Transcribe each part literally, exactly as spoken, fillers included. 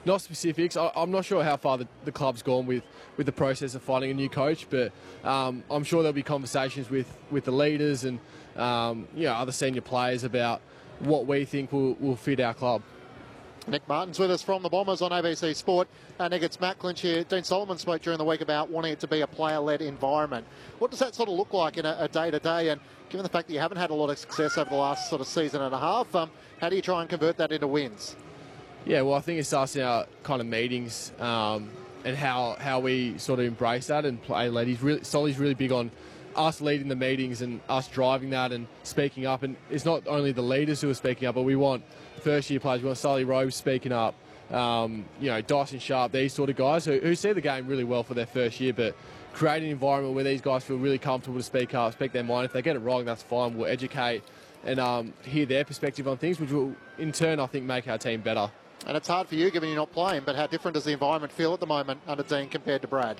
not specifics. I, I'm not sure how far the, the club's gone with, with the process of finding a new coach, but um, I'm sure there'll be conversations with, with the leaders and um, you know, other senior players about what we think will, will fit our club. Nick Martin's with us from the Bombers on A B C Sport. Uh, Nick, it's Matt Clinch here. Dean Solomon spoke during the week about wanting it to be a player-led environment. What does that sort of look like in a, a day-to-day? And given the fact that you haven't had a lot of success over the last sort of season and a half, um, how do you try and convert that into wins? Yeah, well, I think it starts in our kind of meetings um, and how, how we sort of embrace that and play led. He's really, Solly's really big on us leading the meetings and us driving that and speaking up. And it's not only the leaders who are speaking up, but we want first-year players. We want Sully Rose speaking up, um, you know, Dyson Sharp, these sort of guys who, who see the game really well for their first year, but create an environment where these guys feel really comfortable to speak up, speak their mind. If they get it wrong, that's fine. We'll educate and um, hear their perspective on things, which will, in turn, I think, make our team better. And it's hard for you, given you're not playing, but how different does the environment feel at the moment under Dean compared to Brad?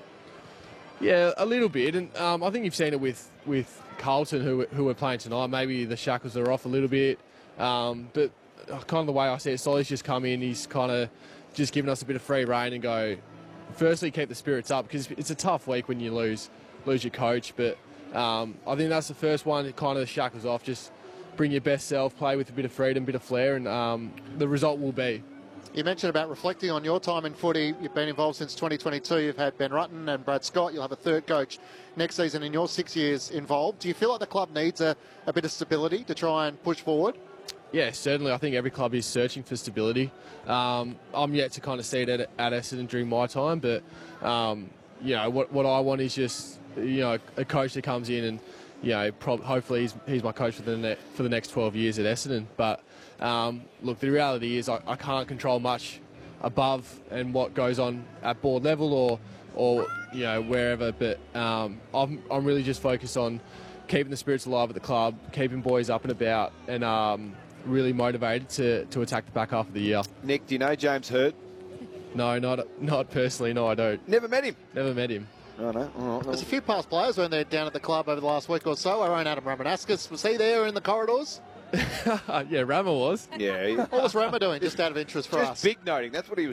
Yeah, a little bit, and um, I think you've seen it with, with Carlton, who who are playing tonight. Maybe the shackles are off a little bit, um, but kind of the way I see it, Solly's just come in, he's kind of just given us a bit of free rein and go, firstly, keep the spirits up, because it's a tough week when you lose lose your coach, but um, I think that's the first one, kind of the shackles off, just bring your best self, play with a bit of freedom, a bit of flair, and um, the result will be. You mentioned about reflecting on your time in footy. You've been involved since twenty twenty-two. You've had Ben Rutten and Brad Scott. You'll have a third coach next season in your six years involved. Do you feel like the club needs a, a bit of stability to try and push forward? Yeah, certainly. I think every club is searching for stability. Um, I'm yet to kind of see it at, at Essendon during my time, but um, you know, what what I want is just, you know, a coach that comes in and, you know, prob- hopefully he's, he's my coach for the ne- for the next twelve years at Essendon. But um, look, the reality is I, I can't control much above and what goes on at board level or or you know, wherever. But um, I'm I'm really just focused on keeping the spirits alive at the club, keeping boys up and about, and um, really motivated to to attack the back half of the year. Nick, do you know James Hird? No, not not personally. No, I don't. Never met him. Never met him. Oh, no. Oh, no. There's a few past players when they're down at the club over the last week or so. Our own Adam Ramanauskas, was he there in the corridors? Yeah, Rama was. Yeah. What was Rama doing, just out of interest for Just us? big noting. That's what he was